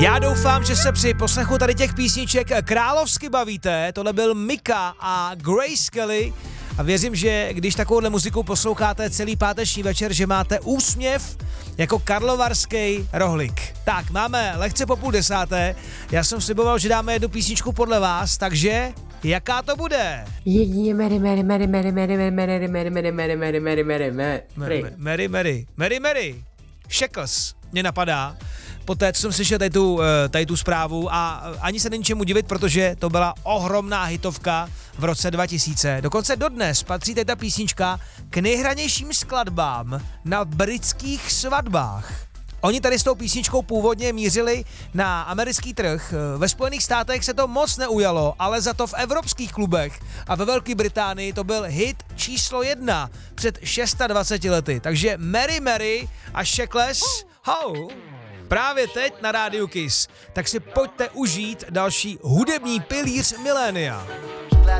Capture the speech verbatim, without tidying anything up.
Já doufám, že se při poslechu tady těch písniček královsky bavíte. Tohle byl Mika a Grace Kelly. A věřím, že když takovouhle muziku posloucháte celý páteční večer, že máte úsměv jako karlovarský rohlík. Tak, máme lehce po půl desáté. Já jsem sliboval, že dáme jednu písničku podle vás, takže jaká to bude? Jedině Mary, Mary, Mary, Mary, Mary, Mary, Mary, Mary, Mary, Mary, Mary, Mary, Mary, Mary, Mary, Mary, Mary, Mary, Shackles mě napadá. Poté, co jsem slyšel tady tu, tady tu zprávu a ani se není čemu divit, protože to byla ohromná hitovka v roce dva tisíce. Dokonce dodnes patří tady ta písnička k nejhranějším skladbám na britských svatbách. Oni tady s tou písničkou původně mířili na americký trh. Ve Spojených státech se to moc neujalo, ale za to v evropských klubech a ve Velké Británii to byl hit číslo jedna před dvaceti šesti lety. Takže Mary Mary a Shackles, ho! Právě teď na rádiu Kiss. Tak si pojďte užít další hudební pilíř milénia.